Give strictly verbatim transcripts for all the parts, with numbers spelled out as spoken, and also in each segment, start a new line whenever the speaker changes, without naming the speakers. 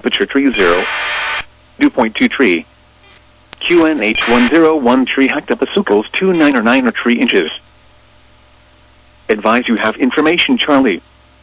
Temperature tree zero. Dew point two tree. Q N H one zero one tree hectopascals two nine or nine or three inches. Advise you have information Charlie.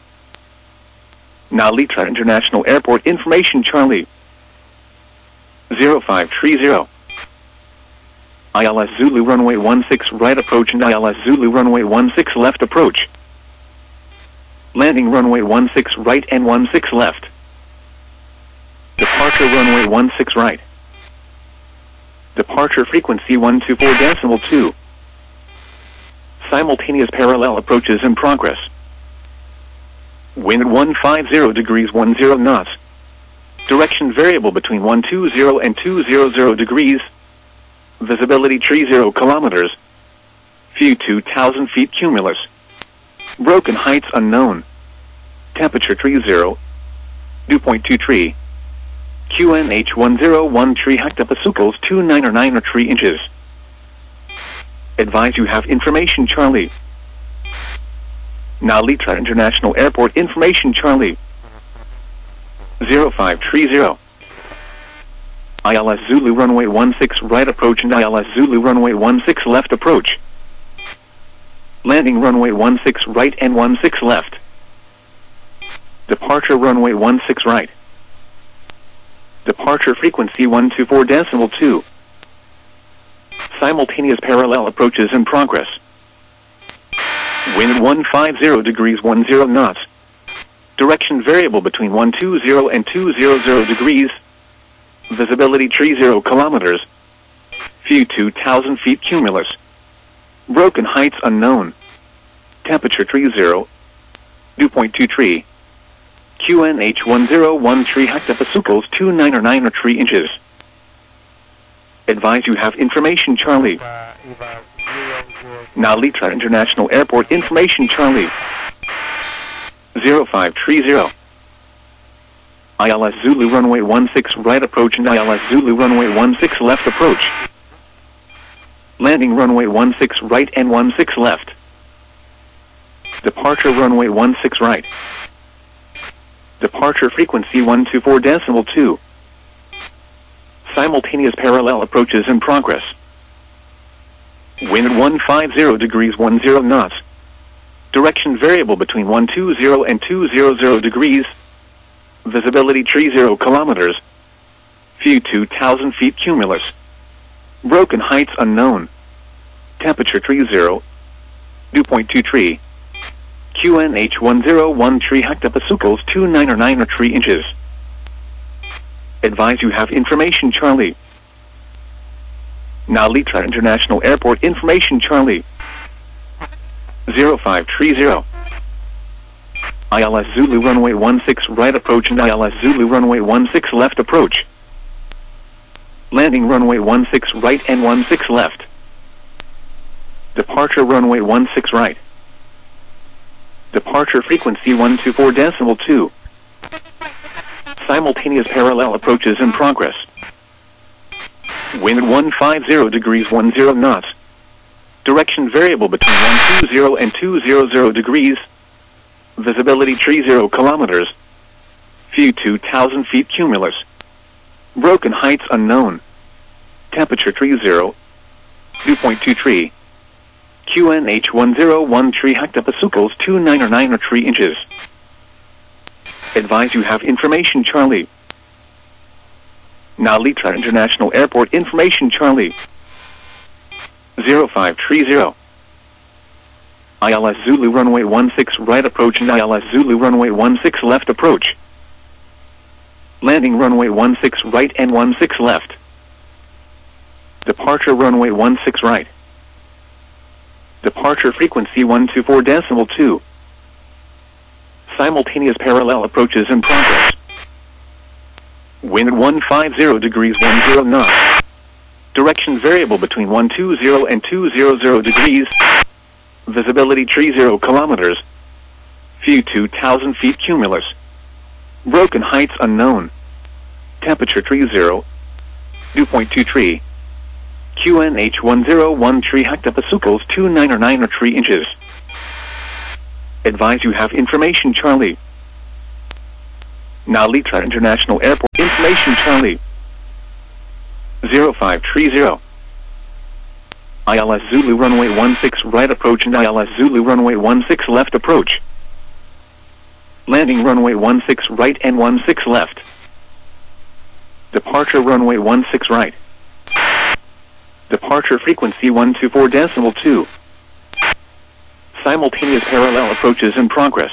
Nalitra International Airport information Charlie. zero five three zero. I L S Zulu runway one six right approach and I L S Zulu runway one six left approach. Landing runway one six right and one six left. Departure runway one six right. Departure frequency one two four decimal two. Simultaneous parallel approaches in progress. Wind one five zero degrees ten knots. Direction variable between one two zero and two hundred degrees. Visibility three zero kilometers. View two thousand feet cumulus. Broken heights unknown. Temperature three zero. Dew point two three. Q N H one zero one three hectopascals two nine or nine or three inches. Advise you have information Charlie. Nalitra International Airport information Charlie. zero five three zero. I L S Zulu runway one six right approach and I L S Zulu runway one six left approach. Landing runway one six right and one six left. Departure runway one six right. Departure frequency one two four decimal two. Simultaneous parallel approaches in progress. Wind one five zero degrees ten knots. Direction variable between one two zero and two hundred degrees. Visibility three zero kilometers. View two thousand feet cumulus. Broken heights unknown. Temperature three zero. Dew point two three. Q N H one zero one three hectopascals two nine or nine or three inches. Advise you have information Charlie. Nalitra International Airport information Charlie. zero five three zero. I L S Zulu runway one six right approach and I L S Zulu runway one six left approach. Landing runway one six right and one six left. Departure runway one six right. Departure frequency one two four decimal two. Simultaneous parallel approaches in progress. Wind one five zero degrees ten knots. Direction variable between one two zero and two hundred degrees. Visibility three zero kilometers. View two thousand feet cumulus. Broken heights unknown. Temperature three zero. Dew point two three. Q N H one zero one three hectopascals two nine or nine or three inches. Advise you have information Charlie. Nalitra International Airport information Charlie. zero five three zero. I L S Zulu runway one six right approach and I L S Zulu runway one six left approach. Landing runway one six right and one six left. Departure runway one six right. Departure frequency one two four decimal two. Simultaneous parallel approaches in progress. Wind one five zero degrees ten knots. Direction variable between one two zero and two hundred degrees. Visibility three zero kilometers. View two thousand feet cumulus. Broken heights unknown. Temperature three zero. Dew point two three. Q N H one zero one three hectopascals two nine or nine or three inches. Advise you have information Charlie. Nalitra International Airport information Charlie. zero five three zero. I L S Zulu runway one six right approach and I L S Zulu runway one six left approach. Landing runway one six right and one six left. Departure runway one six right. Departure frequency one two four decimal two. Simultaneous parallel approaches in progress. Wind one five zero degrees ten knots. Direction variable between one two zero and two hundred degrees. Visibility three zero kilometers. View two thousand feet cumulus. Broken heights unknown. Temperature three zero. Dew point two three. Q N H one zero one three hectopascals two nine or nine or three inches. Advise you have information Charlie. Now Litra International Airport. Information Charlie. zero five three zero. I L S Zulu runway one six right approach and I L S Zulu runway one six left approach. Landing runway one six right and one six left. Departure runway one six right. Departure frequency one two four decimal two. Simultaneous parallel approaches in progress.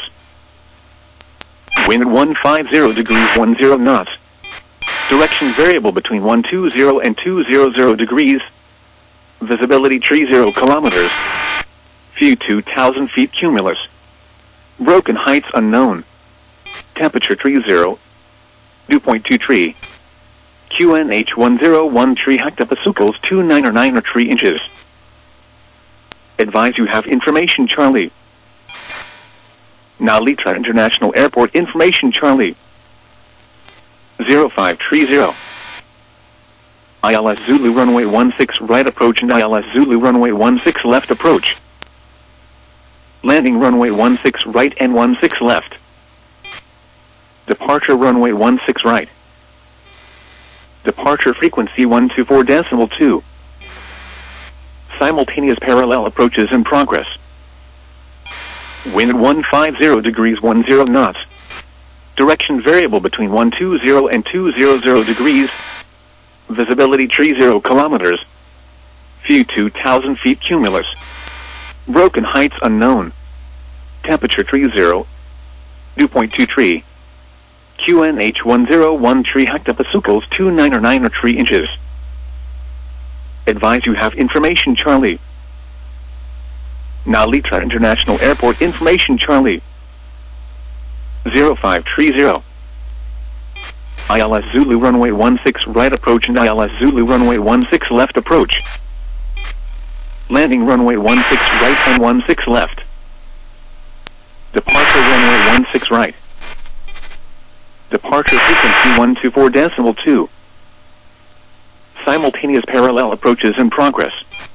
Wind one five zero degrees one zero knots. Direction variable between one two zero and two hundred degrees. Visibility three zero kilometers. View two thousand feet cumulus. Broken heights unknown. Temperature three zero. Dew point two three. Q N H one zero one three hectopascals two nine or nine or three inches. Advise you have information Charlie. Now Litra International Airport. Information Charlie. zero five three zero. I L S Zulu runway one six right approach and I L S Zulu runway one six left approach. Landing runway one six right and one six left. Departure runway one six right. Departure frequency one two four decimal two. Simultaneous parallel approaches in progress. Wind one five zero degrees one zero knots. Direction variable between one two zero and two hundred degrees. Visibility three zero kilometers. View two thousand feet cumulus. Broken heights unknown. Temperature three zero. Dew point two three. Q N H one zero one three hectopascals two nine or nine or three inches. Advise you have information Charlie. Now Litra International Airport. Information Charlie. zero five three zero. I L S Zulu runway one six right approach and I L S Zulu runway one six left approach. Landing runway one six right and one six left. Departure runway one six right. Departure frequency one two four decimal two. Simultaneous parallel approaches in progress.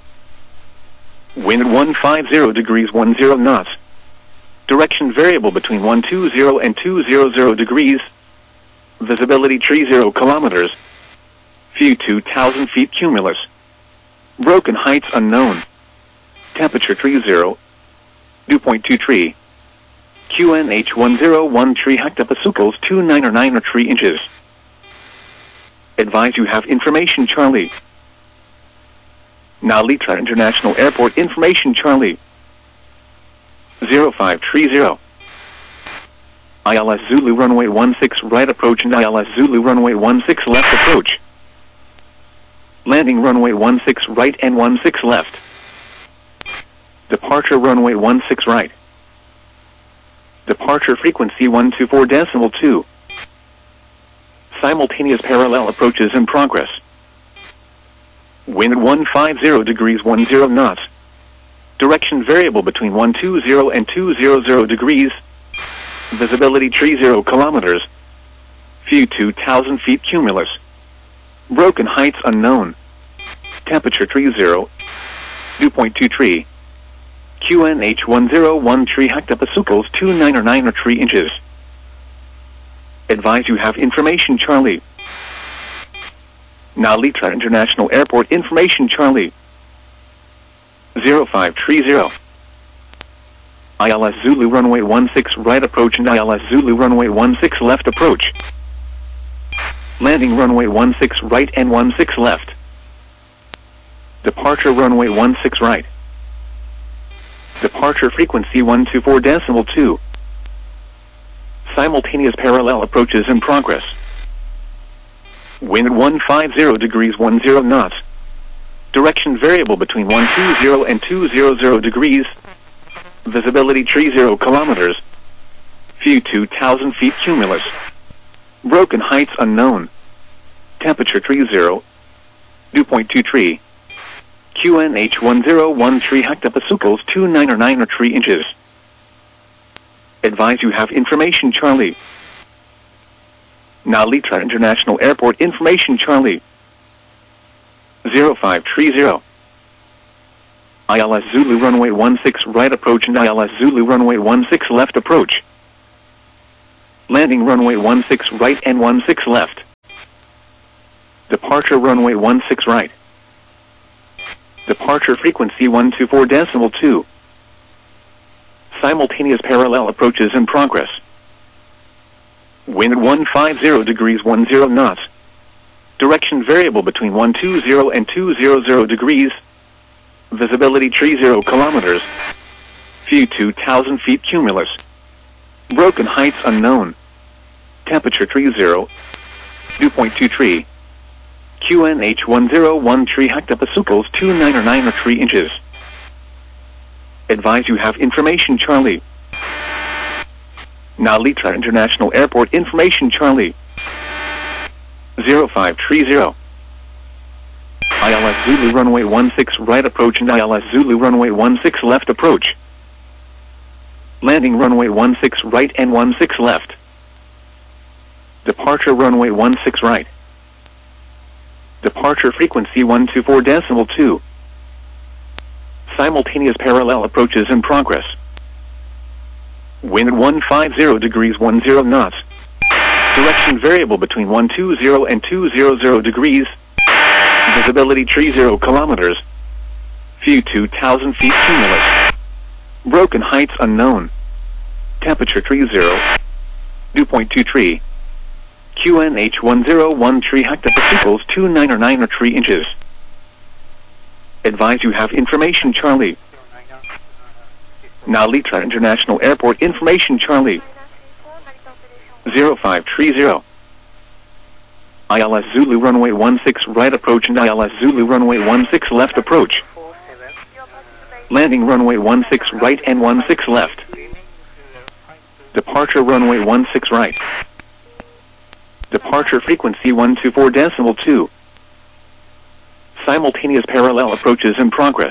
Wind one five zero degrees one zero knots. Direction variable between one two zero and two hundred degrees. Visibility three zero kilometers. View two thousand feet cumulus. Broken heights unknown. Temperature three zero. Dew point two three. Q N H one zero one three hectopascals two nine or nine or three inches. Advise you have information Charlie. Now Litra International Airport. Information Charlie. zero five three zero. I L S Zulu runway one six right approach and I L S Zulu runway one six left approach. Landing runway one six right and one six left. Departure runway one six right. Departure frequency one two four decimal two. Simultaneous parallel approaches in progress. Wind one five zero degrees one zero knots. Direction variable between one two zero and two hundred degrees. Visibility three zero kilometers. View two thousand feet cumulus. Broken heights unknown. Temperature three zero. Dew point two three. Q N H one zero one three hectopascals two nine or nine or three inches. Advise you have information Charlie. Now Litra International Airport. Information Charlie. zero five three zero. I L S Zulu runway one six right approach and I L S Zulu runway one six left approach. Landing runway one six right and one six left. Departure runway one six right. Departure frequency one two four decimal two. Simultaneous parallel approaches in progress. Wind one five zero degrees one zero knots. Direction variable between one two zero and two hundred degrees. Visibility three zero kilometers. View two thousand feet cumulus. Broken heights unknown. Temperature three zero. Dew point two three. Q N H one zero one three hectopascals two nine or nine or three inches. Advise you have information Charlie. Now Litra International Airport. Information Charlie. zero five three zero. I L S Zulu runway one six right approach and I L S Zulu runway one six left approach. Landing runway one six right and one six left. Departure runway one six right. Departure frequency one two four decimal two. Simultaneous parallel approaches in progress. Wind one five zero degrees ten knots. Direction variable between one two zero and two hundred degrees. Visibility three zero kilometers. View two thousand feet cumulus. Broken heights unknown. Temperature three zero. Dew point two three. Q N H one zero one three hectopascals two nine nine or three inches. Advise you have information Charlie. Narita International Airport information Charlie. zero five three zero. I L S Zulu runway one six right approach and I L S Zulu runway one six left approach. Landing runway one six right and one six left. Departure runway one six right. Departure frequency one two four decimal two. Simultaneous parallel approaches in progress. Wind one five zero degrees ten knots. Direction variable between one two zero and two hundred degrees. Visibility three zero kilometers. View two thousand feet cumulus. Broken heights unknown. Temperature three zero. Dew point two three. Q N H one zero one three hectopascals two nine nine or three inches. Advise you have information Charlie. Narita International Airport information Charlie. zero five three zero. I L S Zulu runway one six right approach and I L S Zulu runway one six left approach. Landing runway one six right and one six left. Departure runway one six right. Departure frequency one two four decimal two. Simultaneous parallel approaches in progress.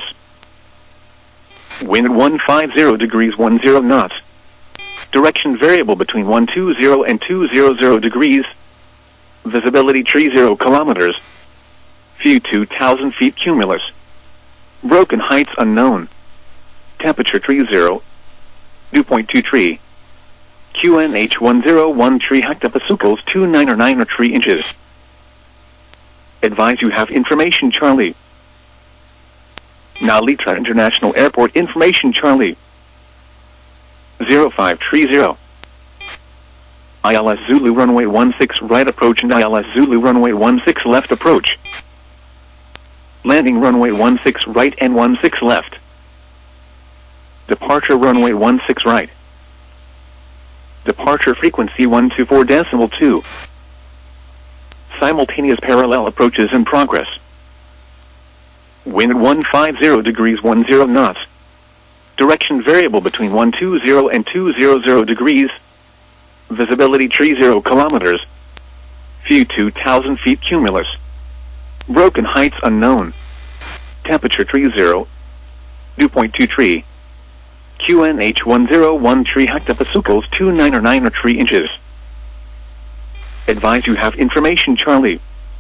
Wind one five zero degrees ten knots. Direction variable between one two zero and two hundred degrees. Visibility three zero kilometers. View two thousand feet cumulus. Broken heights unknown. Temperature three zero. Dew point two three. Q N H one zero one three hectopascals two nine nine or three inches. Advise you have information Charlie. Narita International Airport information Charlie. zero five three zero. I L S Zulu runway one six right approach and I L S Zulu runway one six left approach. Landing runway one six right and one six left. Departure runway one six right. Departure frequency one two four decimal two. Simultaneous parallel approaches in progress. Wind one five zero degrees ten knots. Direction variable between one two zero and two hundred degrees. Visibility three zero kilometers. View two thousand feet cumulus. Broken heights unknown. Temperature three zero. Dew point two three. Q N H one zero one three hectopascals two nine nine or three inches. Advise you have information Charlie.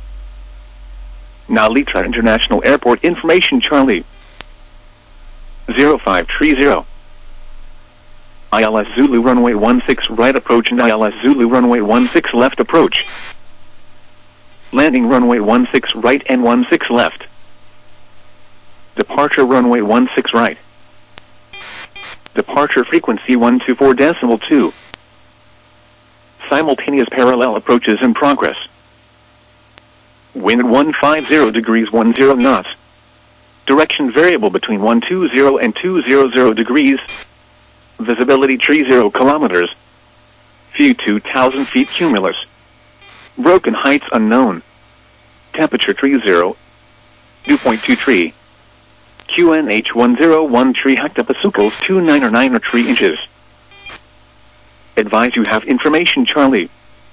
Narita International Airport information Charlie. zero five three zero. I L S Zulu runway one six right approach and I L S Zulu runway one six left approach. Landing runway one six right and one six left. Departure runway one six right. Departure frequency one two four decimal two. Simultaneous parallel approaches in progress. Wind one five zero degrees ten knots. Direction variable between one two zero and two hundred degrees. Visibility three zero kilometers. View two thousand feet cumulus. Broken heights unknown. Temperature three zero. Dew point two three. Q N H one zero one three hectopascals two nine nine or three inches. Advise you have information Charlie.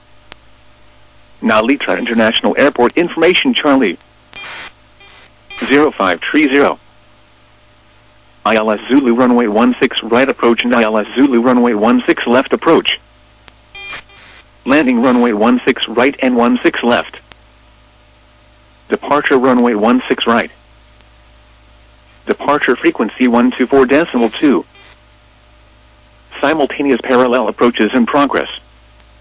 Narita International Airport information Charlie. zero five three zero. I L S Zulu runway one six right approach and I L S Zulu runway one six left approach. Landing runway one six right and one six left. Departure runway one six right. Departure frequency one two four decimal two. Simultaneous parallel approaches in progress.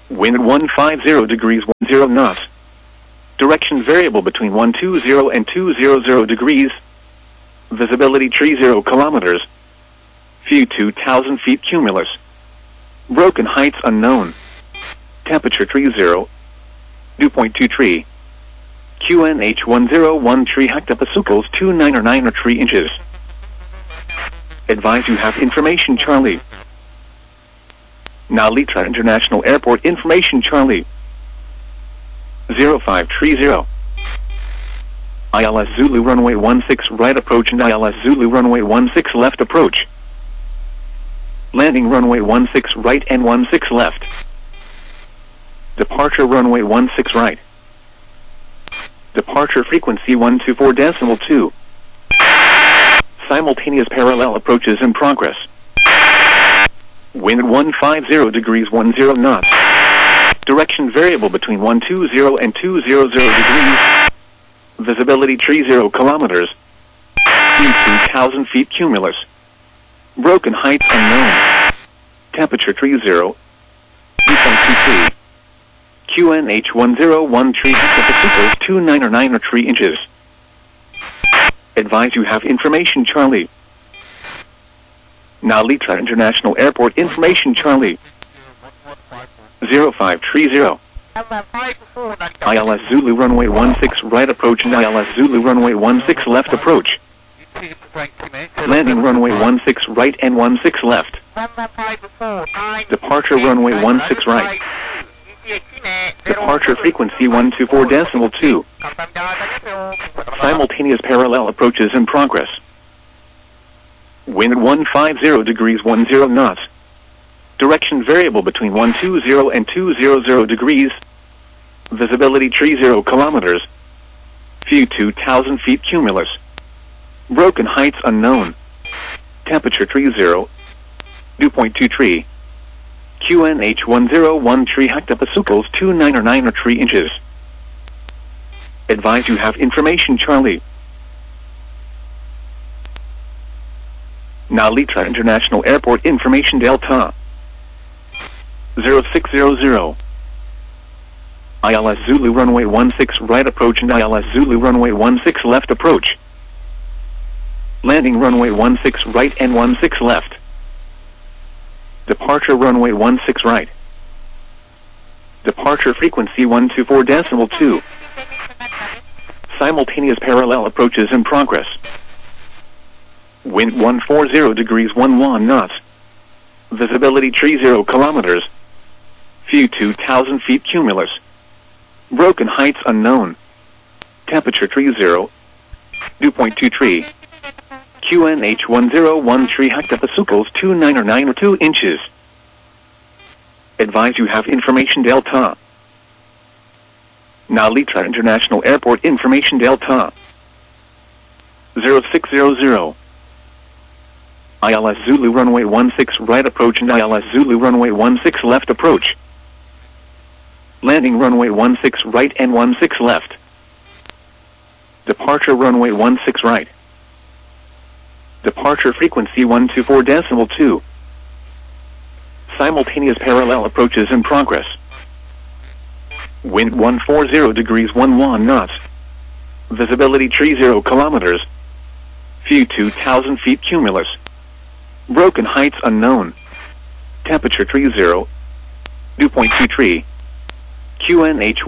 Wind at one fifty degrees ten knots. Direction variable between one twenty and two hundred degrees. Visibility three zero kilometers. View two thousand feet cumulus. Broken heights unknown. Temperature three zero. Dew point two three. Q N H one zero one three hectopascals two nine nine or three inches. Advise you have information Charlie. Now Litra International Airport information Charlie. zero five three zero. I L S Zulu runway one six right approach and I L S Zulu runway one six left approach. Landing runway one six right and one six left. Departure runway one six right. Departure frequency one two four decimal two. Simultaneous parallel approaches in progress. Wind at one fifty degrees ten knots. Direction variable between one twenty and two hundred degrees. Visibility three zero kilometers. View two thousand feet cumulus. Broken heights unknown. Temperature three zero. Dew point two three. Q N H one zero one three hectopascals two nine nine or three inches. Advise you have information Charlie. Now Litra International Airport information Charlie. zero five three zero. I L S Zulu runway one six right approach and I L S Zulu runway one six left approach. Landing runway one six right and one six left. Departure runway one six right. Departure frequency one two four decimal two. Simultaneous parallel approaches in progress. Wind at one fifty degrees ten knots. Direction variable between one twenty and two hundred degrees. Visibility three zero kilometers. View two thousand feet cumulus. Broken heights unknown. Temperature three zero. Dew point two three. Q N H one zero one three hectopascals two nine nine or three inches. Advise you have information Charlie. Now Litra International Airport information Delta. zero six zero zero. I L S Zulu runway one six right approach and I L S Zulu runway one six left approach. Landing runway one six right and one six left. Departure runway one six right. Departure frequency one two four decimal two. Simultaneous parallel approaches in progress. Wind one forty degrees eleven knots. Visibility three zero kilometers. View two thousand feet cumulus. Broken heights unknown. Temperature three zero. Dew point two three. Q N H one zero one three hectopascals two nine nine or two inches. Advise you have information Delta. Now Litra International Airport information Delta. zero six zero zero. I L S Zulu runway one six right approach and I L S Zulu runway one six left approach. Landing runway one six right and one six left. Departure runway one six right. Departure frequency one two four decimal two. Simultaneous parallel approaches in progress. Wind one forty degrees eleven knots. Visibility three zero kilometers. View two thousand feet cumulus. Broken heights unknown. Temperature three zero. Dew point two three. Q N H one zero one three hectopascals two nine nine or two inches. Advise you have information Charlie. Now Litra International Airport information Delta. zero six zero zero. I L S Zulu runway one six right approach and I L S Zulu runway one six left approach. Landing runway one six right and one six left. Departure runway one six right. Departure frequency one two four decimal two. Simultaneous parallel approaches in progress. Wind one forty degrees ten knots. Visibility three zero kilometers. View two thousand feet cumulus. Broken heights unknown. Temperature three zero. Dew point two three. Q N H one zero one three hectopascals two nine nine or two inches.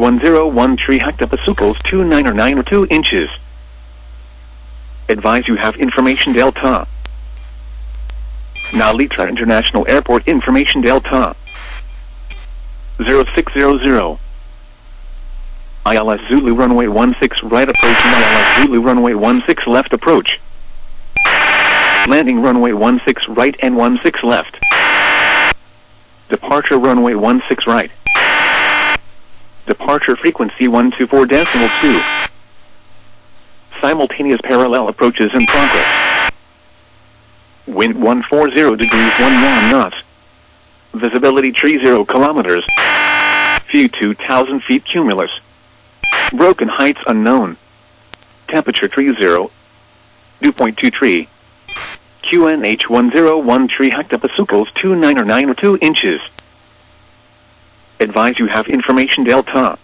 Advise you have information Delta. Now Litra International Airport information Delta. zero six zero zero. I L S Zulu runway one six right approach and I L S Zulu runway one six left approach. Landing runway one six right and one six left. Departure runway one six right. Departure frequency one two four decimal two. Simultaneous parallel approaches in progress. Wind one forty degrees eleven knots. Visibility three zero kilometers. View two thousand feet cumulus. Broken heights unknown. Temperature three zero. Dew point two three. Q N H one zero one three hectopascals two nine nine or two inches. Advise you have information Delta.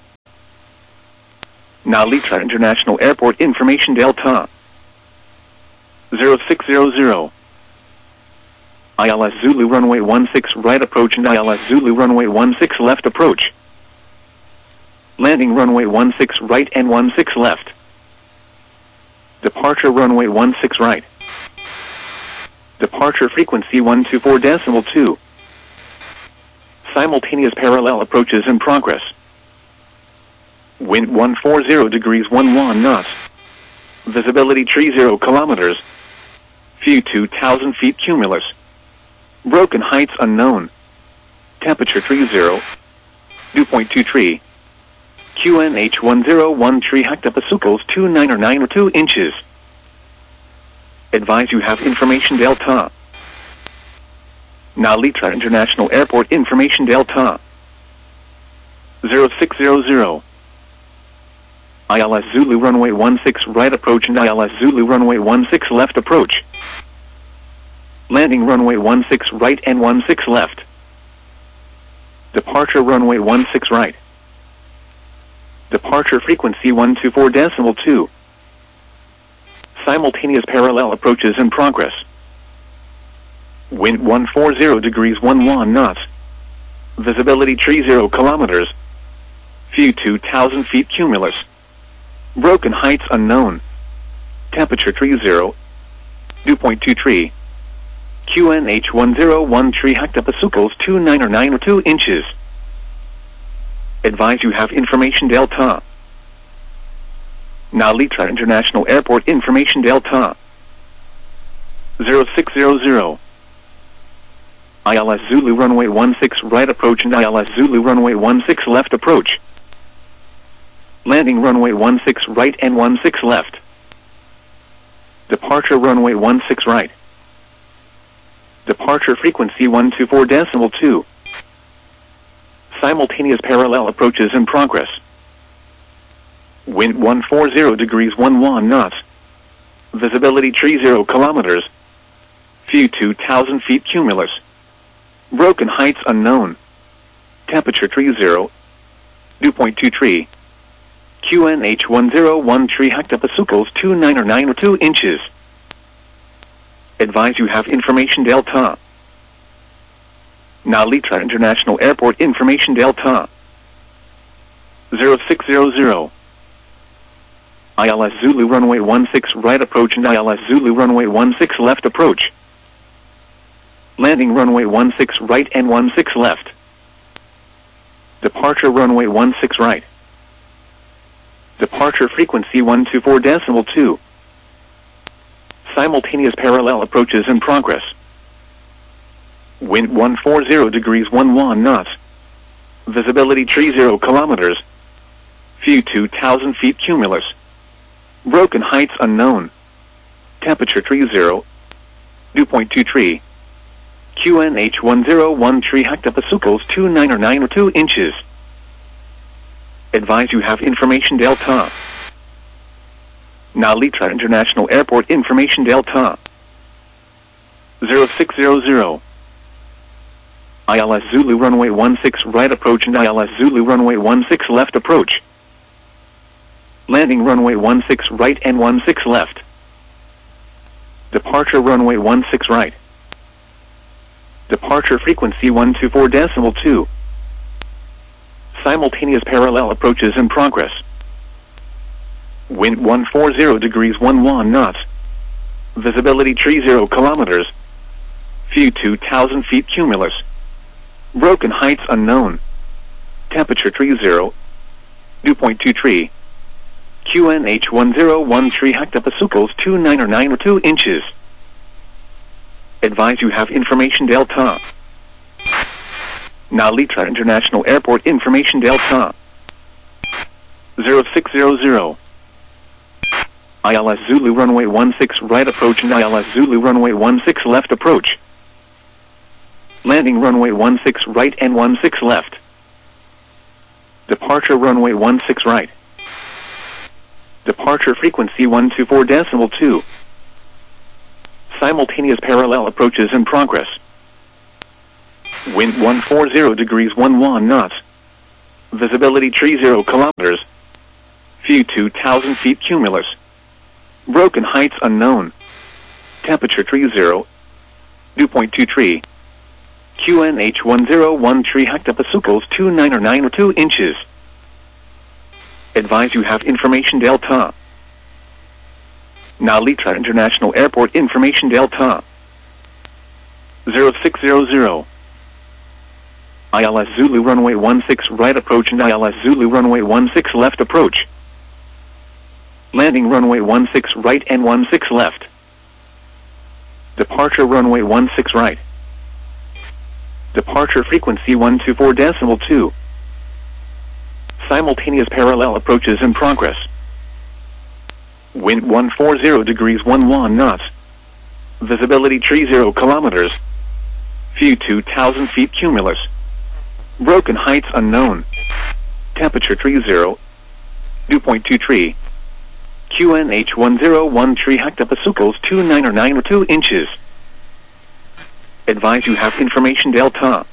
Narita International Airport information Delta. zero six zero zero. I L S Zulu runway one six right approach and I L S Zulu runway one six left approach. Landing runway one six right and one six left. Departure runway one six right. Departure frequency one two four decimal two. Simultaneous parallel approaches in progress. Wind one forty degrees eleven knots. Visibility three zero kilometers. View two thousand feet cumulus. Broken heights unknown. Temperature three zero. Dew point two three. Q N H one zero one three hectopascals two nine or nine or two inches. Advise you have information Delta. Narita International Airport information Delta. zero six zero zero. I L S Zulu runway one six right approach and I L S Zulu runway one six left approach. Landing runway one six right and one six left. Departure runway one six right. Departure frequency one two four decimal two. Simultaneous parallel approaches in progress. Wind one forty degrees eleven knots. Visibility three zero kilometers. View two thousand feet cumulus. Broken heights unknown. Temperature three zero. Dew point two three. Q N H one zero one three hectopascals two nine or nine or two inches. Advise you have information Delta. Narita International Airport information Delta. zero six zero zero. I L S Zulu runway one six right approach and I L S Zulu runway one six left approach. Landing runway one six right and one six left. Departure runway one six right. Departure frequency one two four decimal two. Simultaneous parallel approaches in progress. Wind one forty degrees eleven knots. Visibility three zero kilometers. View two thousand feet cumulus. Broken heights unknown. Temperature three zero. Dew point two three. Q N H one zero one three hectopascals two nine or nine or two inches. Advise you have information Delta. Narita International Airport information Delta. zero six zero zero. I L S Zulu runway one six right approach and I L S Zulu runway one six left approach. Landing runway one six right and one six left. Departure runway one six right. Departure frequency one two four decimal two. Simultaneous parallel approaches in progress. Wind one forty degrees eleven knots. Visibility three zero kilometers. View two thousand feet cumulus. Broken heights unknown. Temperature three zero. Dew point two three. Q N H one zero one three hectopascals two nine or nine or two inches. Advise you have information Delta. Narita International Airport information Delta. zero six zero zero. I L S Zulu runway one six right approach and I L S Zulu runway one six left approach. Landing runway one six right and one six left. Departure runway one six right. Departure frequency one two four decimal two. Simultaneous parallel approaches in progress. Wind one forty degrees eleven knots. Visibility three zero kilometers. View two thousand feet cumulus. Broken heights unknown. Temperature three zero. Dew point two three. Q N H one zero one three hectopascals two nine or nine or two inches. Advise you have information Delta. Narita International Airport information Delta. zero six zero zero. I L S Zulu runway one six right approach and I L S Zulu runway one six left approach. Landing runway one six right and one six left. Departure runway one six right. Departure frequency one two four decimal two. Simultaneous parallel approaches in progress. Wind one forty degrees eleven knots. Visibility tree zero kilometers. View two thousand feet cumulus. Broken heights unknown. Temperature tree zero. Dew point two tree. Q N H one zero one tree hectopascals two nine or nine or two inches. Advise you have information delta. Nalitra International Airport information delta. zero six zero zero. I L S Zulu runway one six right approach and I L S Zulu runway one six left approach. Landing runway one six right and one six left. Departure runway one six right. Departure frequency one two four decimal two. Simultaneous parallel approaches in progress. Wind one forty degrees eleven knots. Visibility tree zero kilometers. View two thousand feet cumulus. Broken heights unknown. Temperature tree zero. Dew point two tree. Q N H one zero one tree hectopascals two nine or nine or two inches. Advise you have information delta.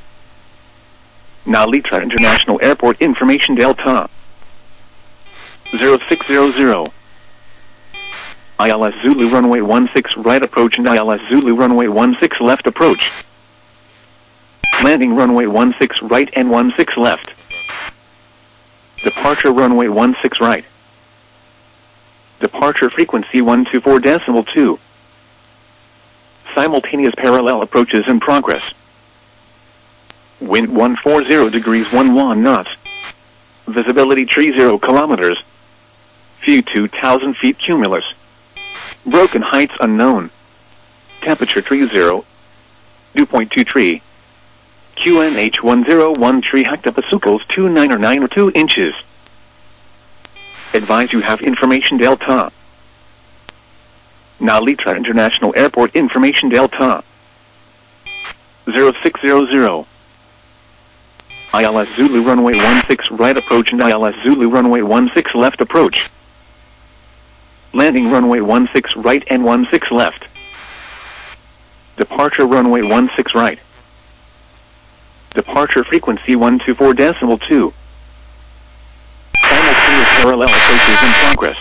Nalitra International Airport information delta. zero six zero zero. I L S Zulu runway one six right approach and I L S Zulu runway one six left approach. Landing runway one six right and one six left. Departure runway one six right. Departure frequency one two four decimal two. Simultaneous parallel approaches in progress. Wind one forty degrees eleven knots. Visibility tree zero kilometers. View two thousand feet cumulus. Broken heights unknown. Temperature tree zero. Dew point two tree. Q N H one zero one tree hectopascals two nine or nine or two inches. Advise you have information delta. Nalitra International Airport information delta. zero six zero zero. I L S Zulu runway one six right approach and I L S Zulu runway one six left approach. Landing runway one six right and one six left. Departure runway one six right. Departure frequency one two four decimal two. Simultaneous parallel approaches in progress.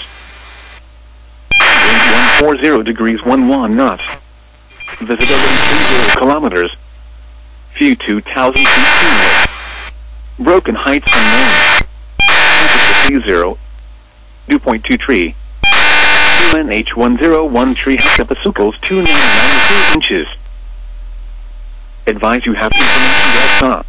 Wind one forty degrees eleven knots. Visibility three zero kilometers. View two thousand feet cumulus. Broken heights unknown. Temperature three zero. Dew point two tree. Q N H one zero one tree hectopascals two nine nine two inches. Advise you have information delta.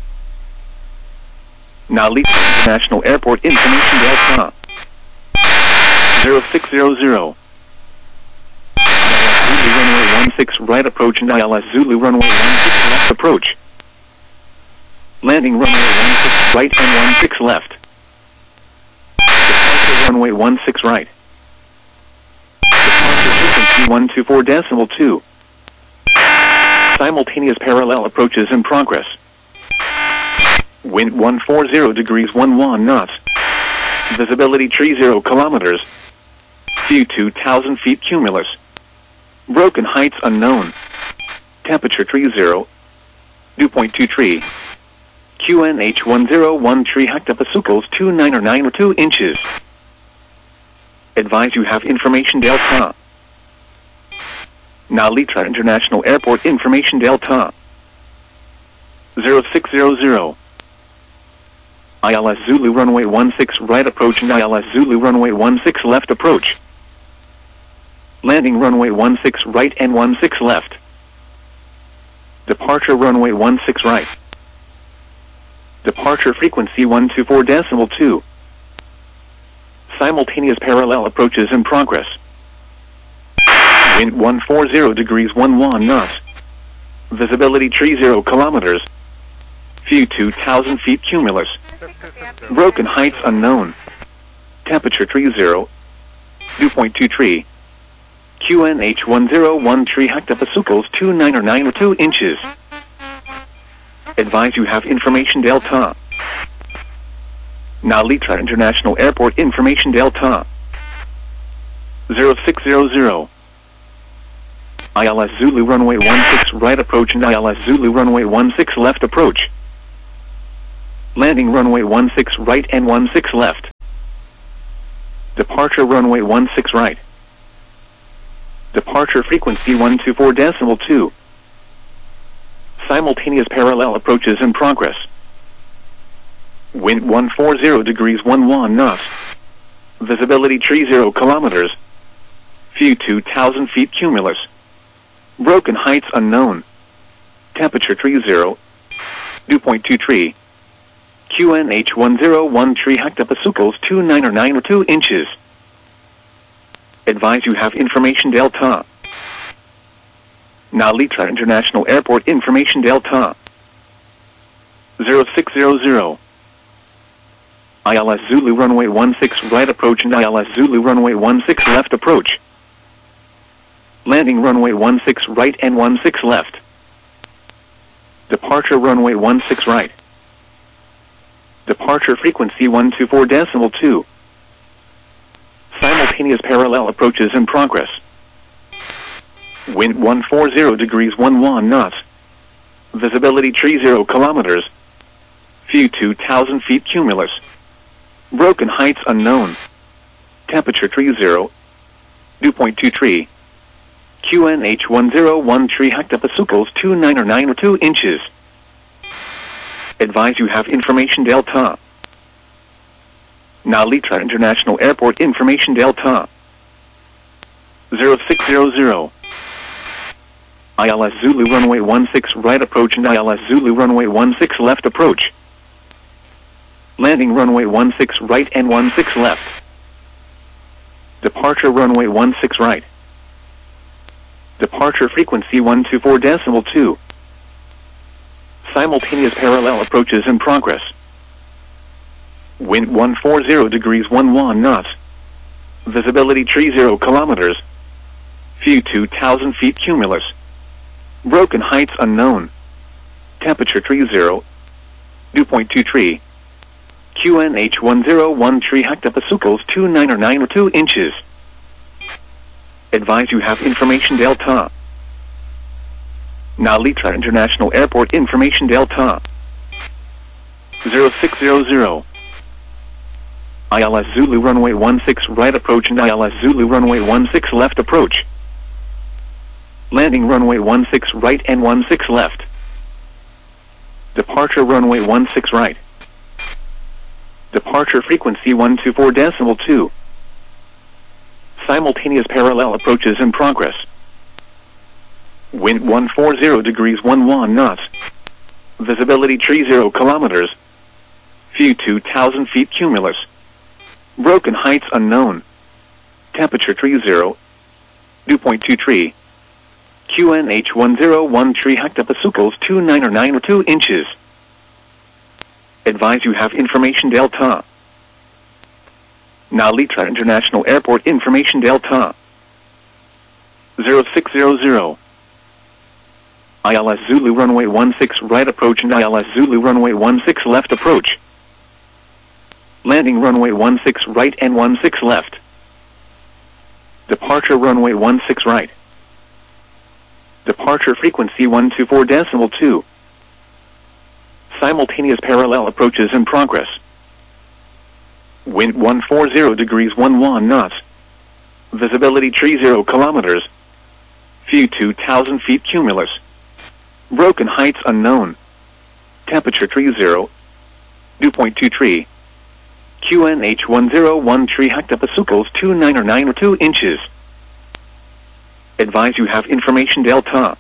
Nalitra International Airport information delta. zero six zero zero. I L S Zulu runway one six right approach and I L S Zulu runway one six left approach. Landing runway one six right and one six left. Departure runway one six right. Departure frequency one two four decimal two. Simultaneous parallel approaches in progress. Wind one forty degrees eleven knots. Visibility tree zero kilometers. View two thousand feet cumulus. Broken heights unknown. Temperature tree zero. Dew point two tree. Q N H one zero one tree hectopascals two nine or nine or two inches. Advise you have information delta. Nalitra International Airport information delta. zero six zero zero. I L S Zulu runway one six right approach and I L S Zulu runway one six left approach. Landing runway one six right and one six left. Departure runway one six right. Departure frequency one two four decimal two. Simultaneous parallel approaches in progress. Wind one forty degrees eleven knots. Visibility tree zero kilometers. View two thousand feet cumulus. Broken heights unknown. Temperature tree zero. Dew point two tree. Q N H one zero one tree hectopascals two nine or nine or two inches. Advise you have information delta. Nalitra International Airport information delta. zero six zero zero. I L S Zulu runway one six right approach and I L S Zulu runway one six left approach. Landing runway one six right and one six left. Departure runway one six right. Departure frequency one two four decimal two. Simultaneous parallel approaches in progress. Wind one four zero degrees one one knots. Visibility three zero kilometers. View two thousand feet cumulus. Broken heights unknown. Temperature three zero. Dew point two three. Q N H one zero one three hectopascals two nine or nine or two inches. Advise you have information delta. Nalitra International Airport information delta. zero six zero zero. I L S Zulu runway one six right approach and I L S Zulu runway one six left approach. Landing runway one six right and one six left. Departure runway one six right. Departure frequency one two four decimal two. Simultaneous parallel approaches in progress. Wind one four zero degrees one one knots. Visibility three zero kilometers. View two thousand feet cumulus. Broken heights unknown. Temperature three zero. Dew point two three. Q N H one zero one three hectopascals two nine or nine or two inches. Advise you have information delta. Nalitra International Airport information delta. zero six zero zero. I L S Zulu runway one six right approach and I L S Zulu runway one six left approach. Landing runway one six right and one six left. Departure runway one six right. Departure frequency one two four decimal two. Simultaneous parallel approaches in progress. Wind one four zero degrees one one knots. Visibility three zero kilometers. View two thousand feet cumulus. Broken heights unknown. Temperature three zero. Dew point two three. Q N H one zero one three hectopascals two nine or nine or two inches. Advise you have information delta. Nalitra International Airport information delta. zero six zero zero. I L S Zulu runway one six right approach and I L S Zulu runway one six left approach. Landing runway one six right and one six left. Departure runway one six right. Departure frequency one two four decimal two. Simultaneous parallel approaches in progress. Wind one four zero degrees one one knots. Visibility three zero kilometers. View two thousand feet cumulus. Broken heights unknown. Temperature three zero. Dew point two three. Q N H one zero one three hectopascals two nine or nine or two inches. Advise you have information delta. Nalitra International Airport information delta. zero six zero zero. I L S Zulu runway one six right approach and I L S Zulu runway one six left approach. Landing runway one six right and one six left. Departure runway one six right. Departure frequency one two four decimal two. Simultaneous parallel approaches in progress. Wind one four zero degrees one one knots. Visibility three zero kilometers. View two thousand feet cumulus. Broken heights unknown. Temperature three zero. Dew point two three. Q N H one zero one three hectopascals two nine or nine or two inches. Advise you have information delta.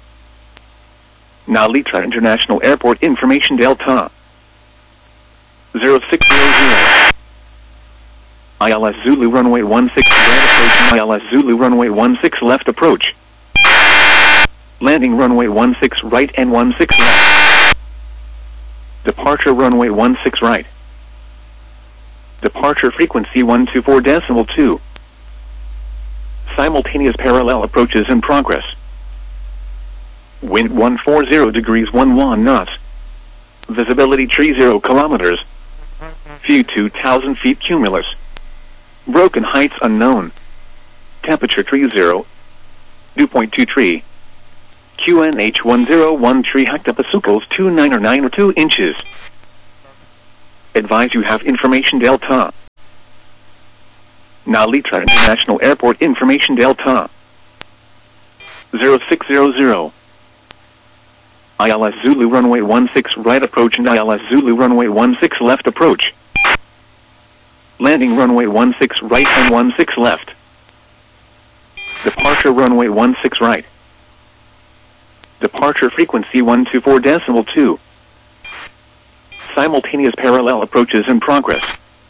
Nalitra International Airport information delta. zero six zero zero. I L S Zulu runway one six right approach and I L S Zulu runway one six left approach. Landing runway one six right and one six left. Departure runway one six right. Departure frequency one two four decimal two. Simultaneous parallel approaches in progress. Wind one four zero degrees one one knots. Visibility three zero kilometers. View two thousand feet cumulus. Broken heights unknown. Temperature three zero. Dew point two three. Q N H one zero one three hectopascals two nine or nine or two inches. Advise you have information Delta. Narita International Airport information Delta. zero six zero zero. I L S Zulu runway one six right approach and I L S Zulu runway one six left approach. Landing runway one six right and one six left. Departure runway one six right. Departure frequency one two four decimal two. Simultaneous parallel approaches in progress.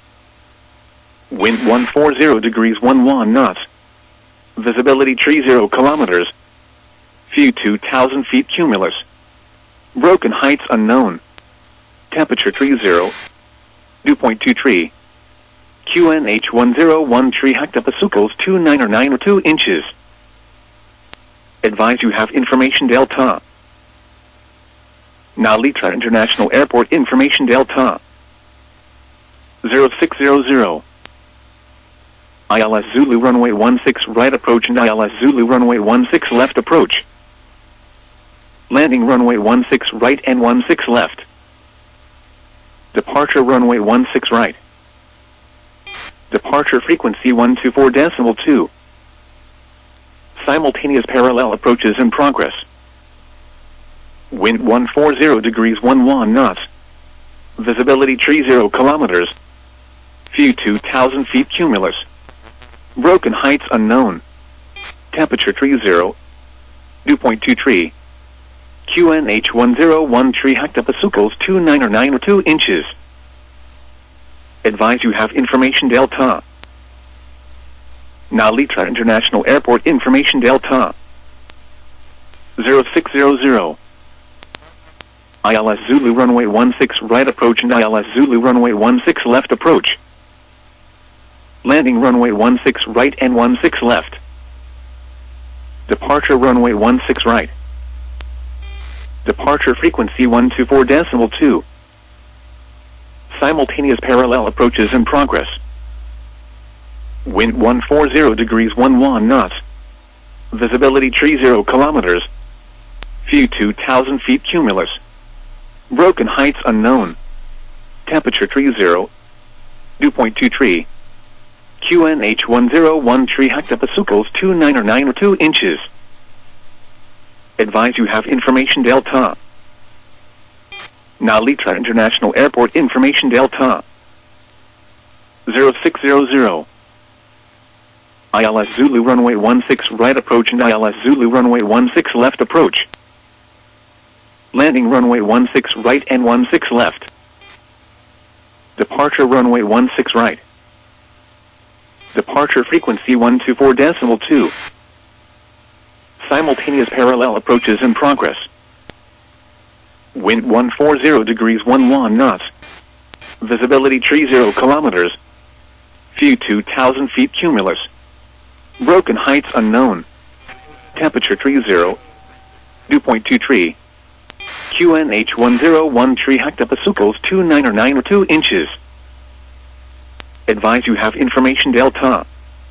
Wind one forty degrees eleven knots. Visibility three zero kilometers. View two thousand feet cumulus. Broken heights unknown. Temperature three zero. Dew point two three. Q N H one zero one three hectopascals two nine or nine or two inches. Advise you have information Delta. Narita International Airport information Delta. zero six zero zero. I L S Zulu runway one six right approach and I L S Zulu runway one six left approach. Landing runway one six right and one six left. Departure runway one six right. Departure frequency one two four decimal two. Simultaneous parallel approaches in progress. Wind one forty degrees eleven knots. Visibility three zero kilometers. View two thousand feet cumulus. Broken heights unknown. Temperature three zero. Dew point two three. Q N H one zero one three hectopascals two nine or nine or two inches. Advise you have information Delta. Narita International Airport information Delta. zero six zero zero. I L S Zulu runway one six right approach and I L S Zulu runway one six left approach. Landing runway one six right and one six left. Departure runway one six right. Departure frequency one two four decimal two. Simultaneous parallel approaches in progress. Wind one forty degrees eleven knots. Visibility three zero kilometers. View two thousand feet cumulus. Broken heights unknown. Temperature three zero. Dew point two three. Q N H one zero one three hectopascals two nine or nine or two inches. Advise you have information Delta. Narita International Airport information Delta. zero six zero zero. I L S Zulu runway one six right approach and I L S Zulu runway one six left approach. Landing runway one six right and one six left. Departure runway one six right. Departure frequency one two four decimal two. Simultaneous parallel approaches in progress. Wind one forty degrees eleven knots. Visibility three zero kilometers. View two thousand feet cumulus. Broken heights unknown. Temperature three zero. Dew point two three. Q N H one zero one three hectopascals two nine or nine or two inches. Advise you have information Delta.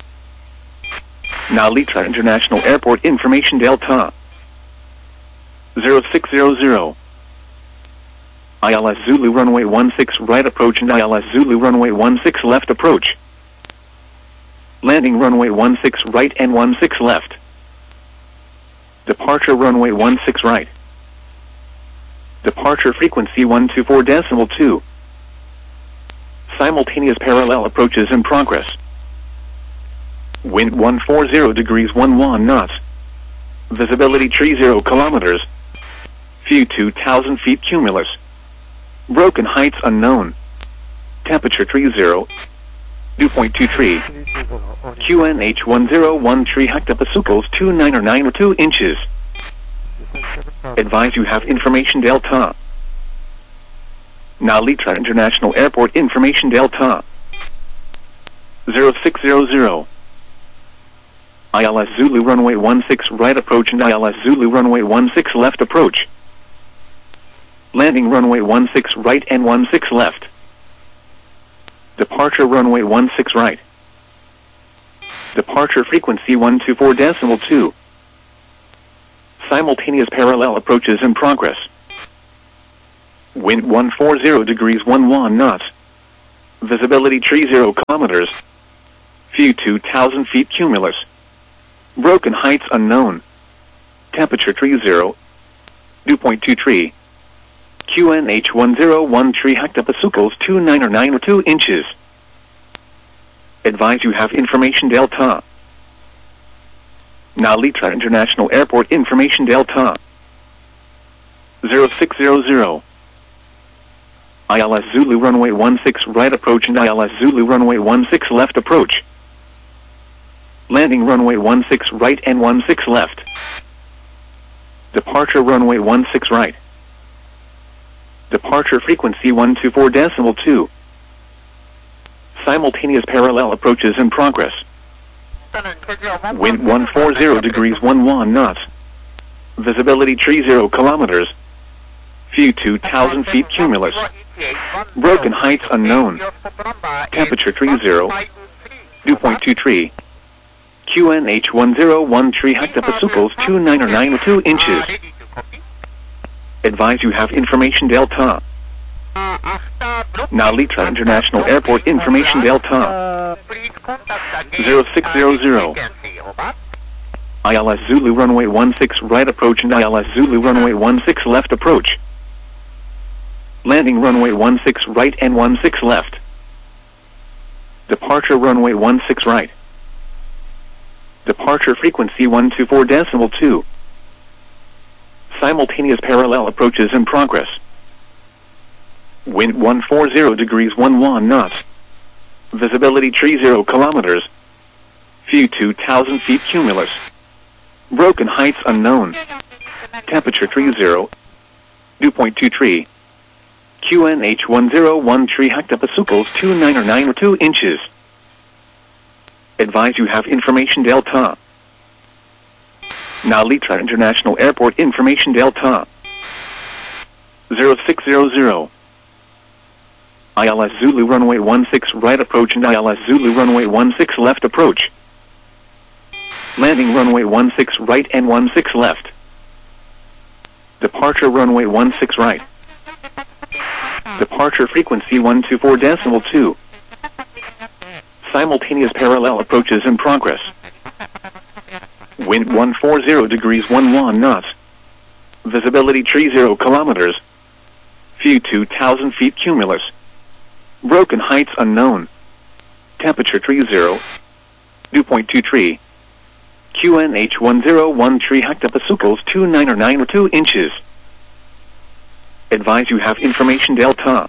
Narita International Airport information Delta. zero six zero zero. I L S Zulu runway one six right approach and I L S Zulu runway one six left approach. Landing runway one six right and one six left. Departure runway one six right. Departure frequency one two four decimal two. Simultaneous parallel approaches in progress. Wind one forty degrees eleven knots. Visibility three zero kilometers. View two thousand feet cumulus. Broken heights unknown. Temperature three zero. Dew point two three. Q N H one zero one three hectopascals two nine or nine or two inches. Advise you have information Delta. Narita International Airport information Delta. zero six zero zero. I L S Zulu runway one six right approach and I L S Zulu runway one six left approach. Landing runway one six right and one six left. Departure runway one six right. Departure frequency one two four decimal two. Simultaneous parallel approaches in progress. Wind one forty degrees eleven knots. Visibility tree zero kilometers. View two thousand feet cumulus. Broken heights unknown. Temperature tree zero. Dew point two tree. Q N H one zero one tree hectopascals two nine or nine or two inches. Advise you have information delta. Narita International Airport information delta. zero six zero zero. I L S Zulu runway one six right approach and I L S Zulu runway one six left approach. Landing runway one six right and one six left. Departure runway one six right. Departure frequency one two four decimal two. Simultaneous parallel approaches in progress. Wind one forty degrees eleven knots. Visibility tree zero kilometers. View two thousand feet cumulus. Broken heights unknown. Temperature tree zero. Dew point two tree. Q N H one zero one tree hectopascals two nine or nine or two inches. Advise you have information delta. Narita International Airport information delta. zero six zero zero. I L S Zulu runway one six right approach and I L S Zulu runway one six left approach. Landing runway one six right and one six left. Departure runway one six right. Departure frequency one two four decimal two. Simultaneous parallel approaches in progress. Wind one forty degrees eleven knots. Visibility tree zero kilometers. View two thousand feet cumulus. Broken heights unknown. Temperature tree zero. Dew point two tree. Q N H one zero one tree hectopascals two nine or nine or two inches. Advise you have information delta. Narita International Airport information delta. zero six zero zero. I L S Zulu runway one six right approach and I L S Zulu runway one six left approach. Landing runway one six right and one six left. Departure runway one six right. Departure frequency one two four decimal two. Simultaneous parallel approaches in progress. Wind one forty degrees eleven knots. Visibility tree zero kilometers. View two thousand feet cumulus. Broken heights unknown. Temperature tree zero. Dew point two tree. Q N H one zero one tree hectopascals two nine or nine or two inches. Advise you have information delta.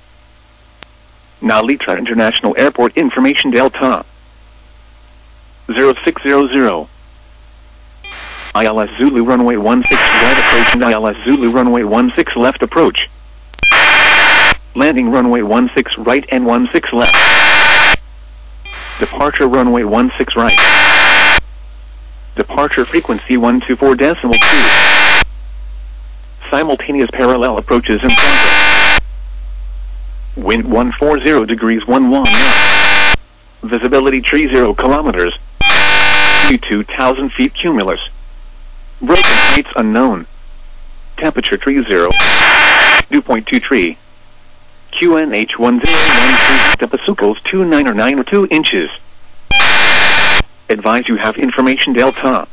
Narita International Airport information delta. zero six zero zero. I L S Zulu runway one six right approach and I L S Zulu runway one six left approach. Landing runway one six right and one six left. Departure runway one six right. Departure frequency one two four decimal two. Simultaneous parallel approaches in progress. Wind one forty degrees eleven knots. Visibility tree zero kilometers. View two thousand feet cumulus. Broken heights unknown. Temperature tree zero. Dew point two tree. Q N H one zero one tree hectopascals two nine or nine or two inches. Advise you have information delta.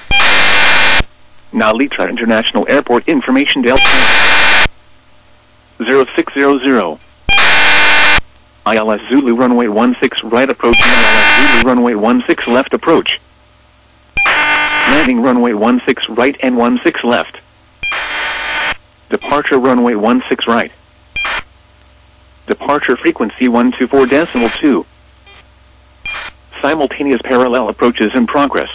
Narita International Airport information delta. zero six zero zero. I L S Zulu runway one six right approach and I L S Zulu runway one six left approach. Landing runway one six right and one six left. Departure runway one six right. Departure frequency one two four decimal two. Simultaneous parallel approaches in progress.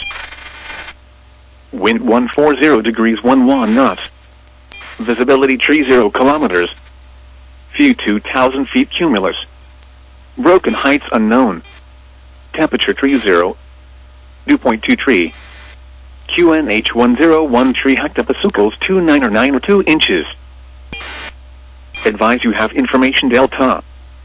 Wind one forty degrees eleven knots. Visibility tree zero kilometers. View two thousand feet cumulus. Broken heights unknown. Temperature tree zero. Dew point two tree. Q N H one zero one tree hectopascals two nine or nine or two inches. Advise you have information delta.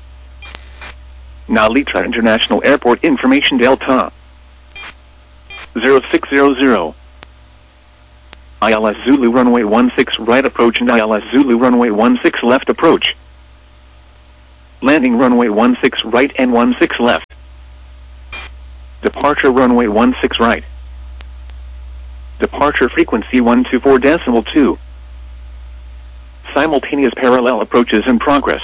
Narita International Airport information delta. zero six zero zero. I L S Zulu runway one six right approach and I L S Zulu runway one six left approach. Landing runway one six right and one six left. Departure runway one six right. Departure frequency one two four decimal two. Simultaneous parallel approaches in progress.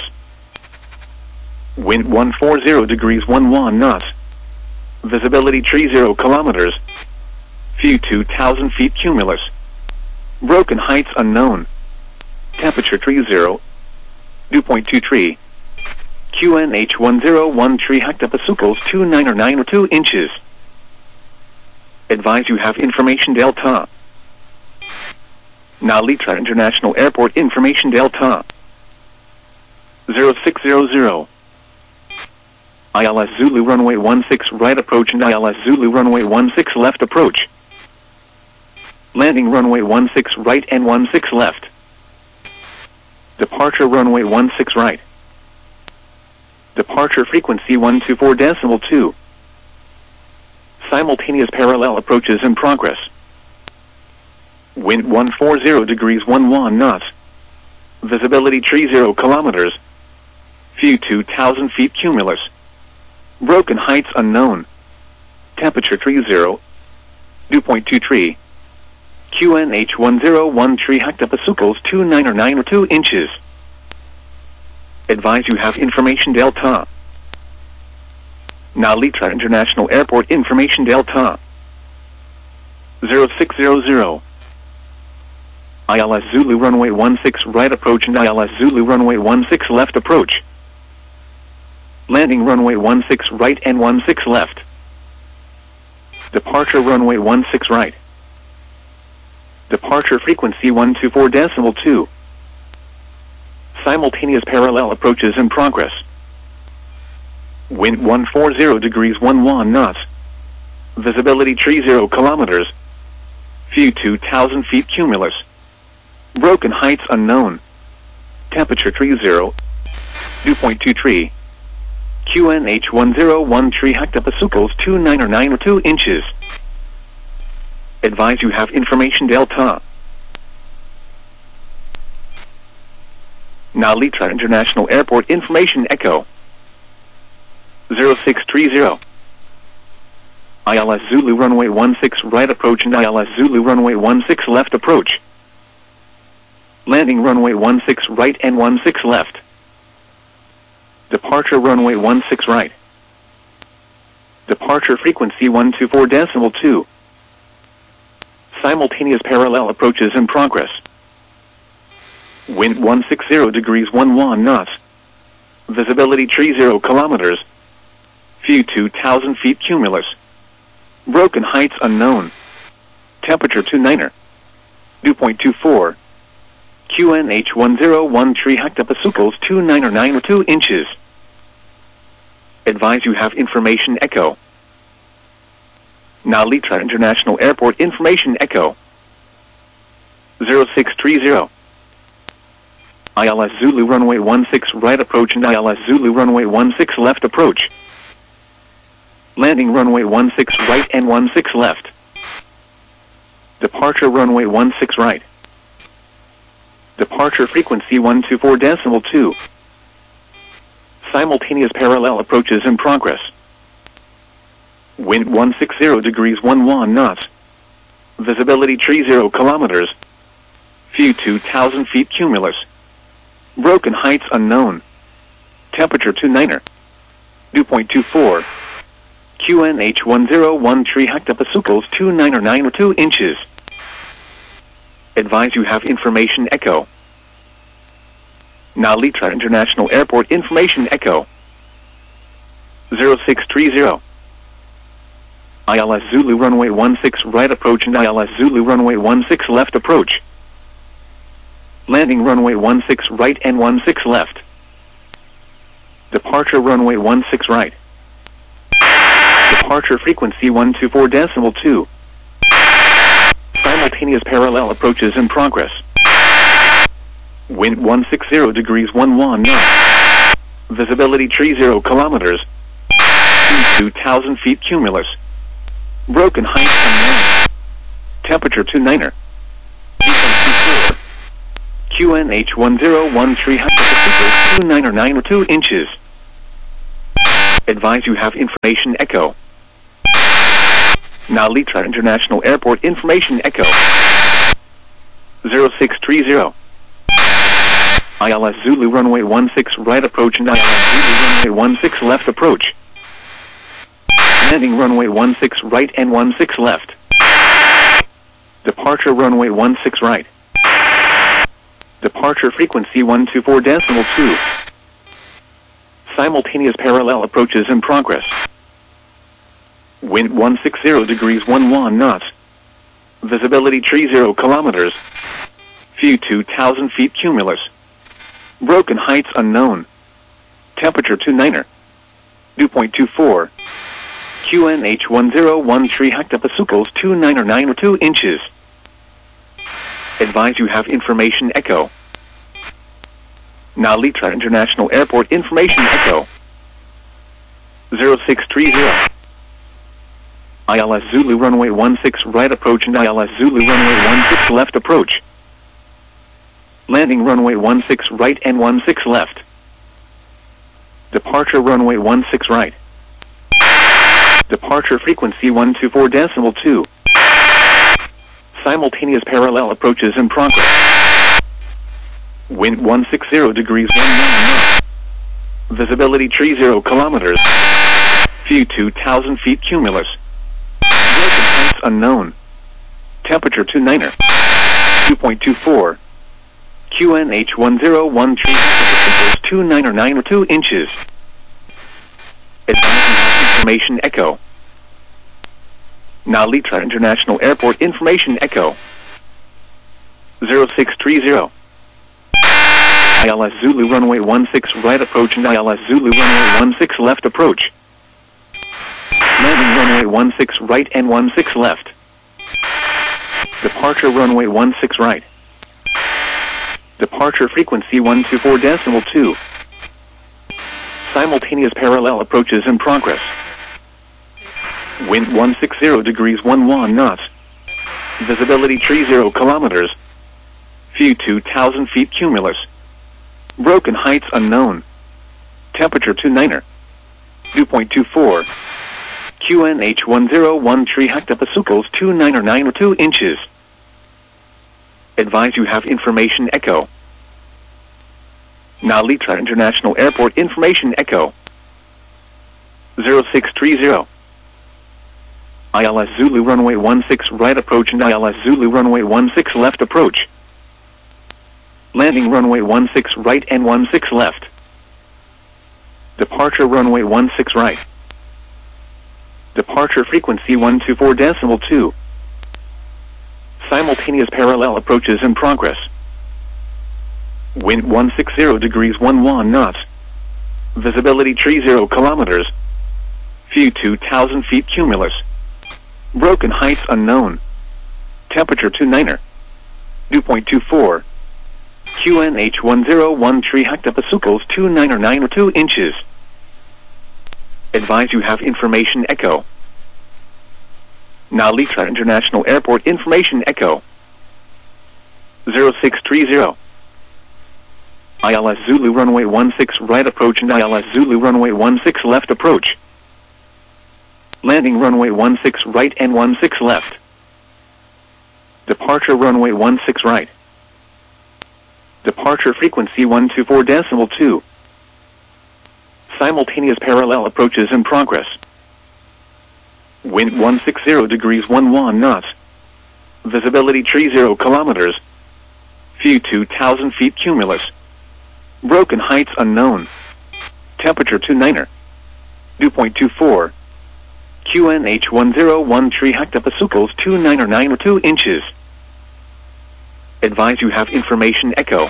Wind one forty degrees eleven knots. Visibility three zero kilometers. View two thousand feet cumulus. Broken heights unknown. Temperature three zero. Dew point two three. Q N H one zero one three hectopascals two nine or nine or two inches. Advise you have information delta. Nalitra International Airport information delta. zero six zero zero. I L S Zulu runway one six right approach and I L S Zulu runway one six left approach. Landing runway one six right and one six left. Departure runway one six right. Departure frequency one two four decimal two. Simultaneous parallel approaches in progress. Wind one forty degrees eleven knots. Visibility three zero kilometers. View two thousand feet cumulus. Broken heights unknown. Temperature three zero. Dew point two three. Q N H one zero one three hectopascals two nine or nine or two inches. Advise you have information delta. Nalitra International Airport information delta. zero six zero zero. I L S Zulu runway one six right approach and I L S Zulu runway one six left approach. Landing runway one six right and one six left. Departure runway one six right. Departure frequency one two four decimal two. Simultaneous parallel approaches in progress. Wind one forty degrees eleven knots. Visibility three zero kilometers. View two thousand feet cumulus. Broken heights unknown. Temperature three zero. Dew point two three. Q N H one zero one three hectopascals two nine or nine or two inches. Advise you have information delta. Nalitra International Airport information echo. zero six three zero. I L S Zulu runway one six right approach and I L S Zulu runway one six left approach. Landing runway one six right and one six left. Departure runway one six right. Departure frequency one two four decimal two. Simultaneous parallel approaches in progress. Wind one sixty degrees eleven knots. Visibility three zero kilometers. View two thousand feet cumulus. Broken heights unknown. Temperature two niner. Dew point two four. Q N H one zero one three hectopascals two nine or nine or two inches. Advise you have information echo. Nalitra International Airport information echo. zero six three zero. I L S Zulu runway one six right approach and I L S Zulu runway one six left approach. Landing runway one six right and one six left. Departure runway one six right. Departure frequency one two four decimal two. Simultaneous parallel approaches in progress. Wind one sixty degrees eleven knots. Visibility three zero kilometers. View two thousand feet cumulus. Broken heights unknown. Temperature two niner. Dew point two four. Q N H one zero one three hectopascals two nine or nine or two inches. Advise you have information echo. Nalitra International Airport information echo. zero six three zero. I L S Zulu runway one six right approach and I L S Zulu runway one six left approach. Landing runway one six right and one six left. Departure runway one six right. Departure frequency one two four decimal two. Simultaneous parallel approaches in progress. Wind one sixty degrees eleven knots. Visibility three zero kilometers. two thousand feet cumulus. Broken heights unknown. Temperature two niner. Q N H one zero one three hectopascals two nine or nine or two inches. Advise you have information echo. Now Litra International Airport information echo. zero six three zero. I L S Zulu runway one six right approach and I L S Zulu runway one six left approach. Landing runway one six right and one six left. Departure runway one six right. Departure frequency one two four decimal two. Simultaneous parallel approaches in progress. Wind one sixty degrees eleven knots. Visibility three zero kilometers. View two thousand feet cumulus. Broken heights unknown. Temperature two niner. Dew point two four. Q N H one zero one three hectopascals two niner nine two inches. Advise you have information echo. Now Litra International Airport information echo. zero six three zero. I L S Zulu runway one six right approach and I L S Zulu runway one six left approach. Landing runway one six right and one six left. Departure runway one six right. Departure frequency one two four decimal two. Simultaneous parallel approaches in progress. Wind one sixty degrees eleven knots. Visibility three zero kilometers. View two thousand feet cumulus. Broken heights unknown. Temperature two niner. Dew point two four. Q N H one zero one three two niner nine two inches. Advise information echo. Now Litra International Airport information echo. zero six three zero. I L S Zulu runway one six right approach and I L S Zulu runway one six left approach. Landing runway one six right and one six left. Departure runway one six right. Departure frequency one two four decimal two. Simultaneous parallel approaches in progress. Wind one sixty degrees eleven knots. Visibility three zero kilometers. View two thousand feet cumulus. Broken heights unknown. Temperature two niner. Dew point two four. Q N H one zero one three hectopascals two niner nine two inches. Advise you have information echo. Now Litra International Airport information echo. zero six three zero. I L S Zulu runway one six right approach and I L S Zulu runway one six left approach. Landing runway one six right and one six left. Departure runway one six right. Departure frequency one two four decimal two. Simultaneous parallel approaches in progress. Wind one sixty degrees eleven knots. Visibility three zero kilometers. View two thousand feet cumulus. Broken heights unknown. Temperature two niner. Dew point two four. Q N H one zero one three hectopascals two niner nine two inches. Advise you have information echo. Now Litra International Airport information echo. zero six three zero. I L S Zulu runway one six right approach and I L S Zulu runway one six left approach. Landing runway one six right and one six left. Departure runway one six right. Departure frequency one two four decimal two. Simultaneous parallel approaches in progress. Wind one sixty degrees eleven knots. Visibility three zero kilometers. View two thousand feet cumulus. Broken heights unknown. Temperature two niner. Dew point two four. Q N H one zero one three hectopascals two niner nine two inches. Advise you have information echo.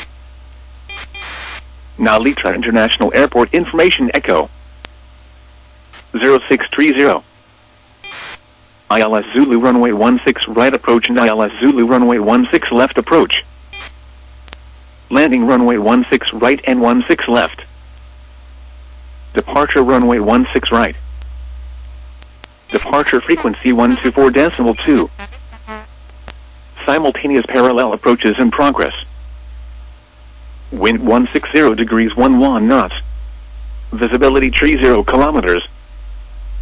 Now Litra International Airport information echo. zero six three zero. I L S Zulu runway one six right approach and I L S Zulu runway one six left approach. Landing runway one six right and one six left. Departure runway one six right. Departure frequency one two four decimal two. Simultaneous parallel approaches in progress. Wind one sixty degrees eleven knots. Visibility tree zero kilometers.